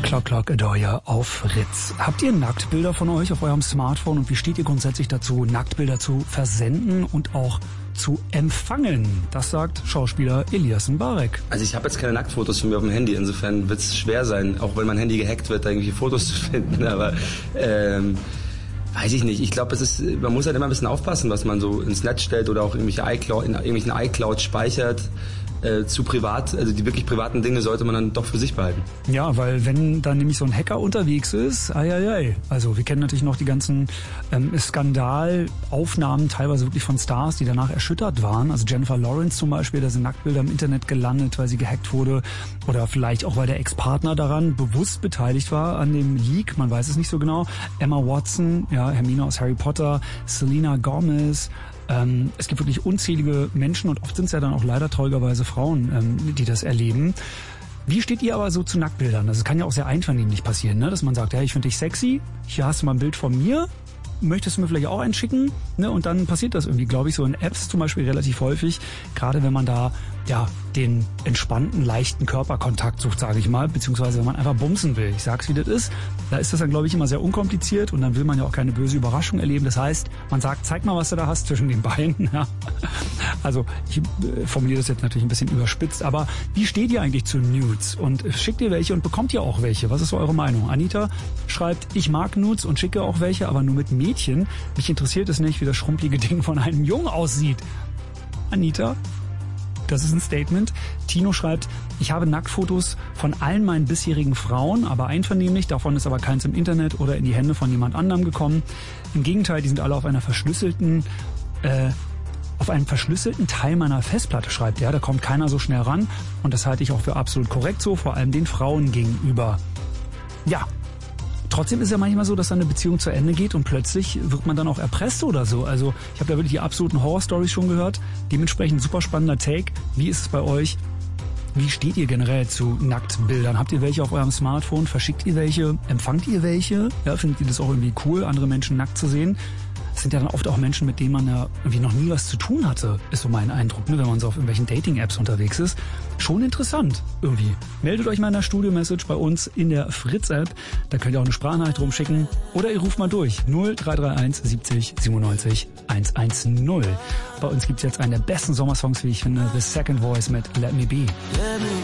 Clock Clock Adoria auf Fritz. Habt ihr Nacktbilder von euch auf eurem Smartphone und wie steht ihr grundsätzlich dazu, Nacktbilder zu versenden und auch zu empfangen? Das sagt Schauspieler Elias Mbarek. Also ich habe jetzt keine Nacktfotos von mir auf dem Handy, insofern wird es schwer sein, auch wenn mein Handy gehackt wird, da irgendwelche Fotos zu finden, aber weiß ich nicht. Ich glaube, man muss halt immer ein bisschen aufpassen, was man so ins Netz stellt oder auch in irgendwelchen iCloud speichert. Zu privat, also die wirklich privaten Dinge sollte man dann doch für sich behalten. Ja, weil wenn dann nämlich so ein Hacker unterwegs ist, also wir kennen natürlich noch die ganzen Skandalaufnahmen, teilweise wirklich von Stars, die danach erschüttert waren. Also Jennifer Lawrence zum Beispiel, da sind Nacktbilder im Internet gelandet, weil sie gehackt wurde oder vielleicht auch, weil der Ex-Partner daran bewusst beteiligt war an dem Leak, man weiß es nicht so genau. Emma Watson, ja, Hermine aus Harry Potter, Selena Gomez. Es gibt wirklich unzählige Menschen und oft sind es ja dann auch leider traurigerweise Frauen, die das erleben. Wie steht ihr aber so zu Nacktbildern? Das kann ja auch sehr einvernehmlich passieren, ne? Dass man sagt, hey, ich finde dich sexy, hier hast du mal ein Bild von mir, möchtest du mir vielleicht auch einschicken? Ne? Und dann passiert das irgendwie, glaube ich, so in Apps zum Beispiel relativ häufig, gerade wenn man da ja den entspannten, leichten Körperkontakt sucht, sage ich mal, beziehungsweise wenn man einfach bumsen will. Ich sag's, wie das ist. Da ist das dann, glaube ich, immer sehr unkompliziert und dann will man ja auch keine böse Überraschung erleben. Das heißt, man sagt, zeig mal, was du da hast zwischen den Beinen. Ja. Also ich formuliere das jetzt natürlich ein bisschen überspitzt, aber wie steht ihr eigentlich zu Nudes? Und schickt ihr welche und bekommt ihr auch welche? Was ist so eure Meinung? Anita schreibt, ich mag Nudes und schicke auch welche, aber nur mit Mädchen. Mich interessiert es nicht, wie das schrumpelige Ding von einem Jungen aussieht. Anita? Das ist ein Statement. Tino schreibt, ich habe Nacktfotos von allen meinen bisherigen Frauen, aber einvernehmlich. Davon ist aber keins im Internet oder in die Hände von jemand anderem gekommen. Im Gegenteil, die sind alle auf einem verschlüsselten Teil meiner Festplatte, schreibt er. Da kommt keiner so schnell ran. Und das halte ich auch für absolut korrekt so, vor allem den Frauen gegenüber. Ja. Trotzdem ist ja manchmal so, dass dann eine Beziehung zu Ende geht und plötzlich wird man dann auch erpresst oder so. Also ich habe da wirklich die absoluten Horror-Stories schon gehört. Dementsprechend super spannender Take. Wie ist es bei euch? Wie steht ihr generell zu Nacktbildern? Habt ihr welche auf eurem Smartphone? Verschickt ihr welche? Empfangt ihr welche? Ja, findet ihr das auch irgendwie cool, andere Menschen nackt zu sehen? Das sind ja dann oft auch Menschen, mit denen man ja irgendwie noch nie was zu tun hatte, ist so mein Eindruck, ne, wenn man so auf irgendwelchen Dating-Apps unterwegs ist. Schon interessant irgendwie. Meldet euch mal in der Studio-Message bei uns in der Fritz-App. Da könnt ihr auch eine Sprachnachricht rumschicken. Oder ihr ruft mal durch. 0331 70 97 110. Bei uns gibt's jetzt einen der besten Sommersongs, wie ich finde. The Second Voice mit Let Me Be.